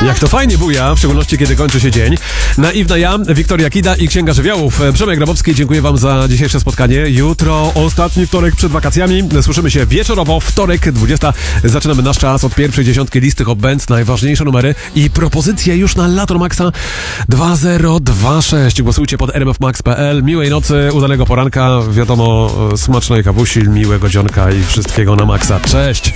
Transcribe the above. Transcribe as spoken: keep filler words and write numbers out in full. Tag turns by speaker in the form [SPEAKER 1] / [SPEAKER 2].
[SPEAKER 1] Jak to fajnie buja, w szczególności kiedy kończy się dzień. Naiwna ja, Wiktoria Kida i Księga Żywiołów. Przemek Grabowski, dziękuję wam za dzisiejsze spotkanie. Jutro ostatni wtorek przed wakacjami. Słyszymy się wieczorowo, wtorek dwudziesta. Zaczynamy nasz czas od pierwszej dziesiątki listy Hot Bands, najważniejsze numery i propozycje już na Lato Maxa dwa zero dwa sześć. Głosujcie pod r m f max kropka p l. Miłej nocy, udanego poranka, wiadomo, smacznej kawusi, miłego dzionka i wszystkiego na maksa. Cześć!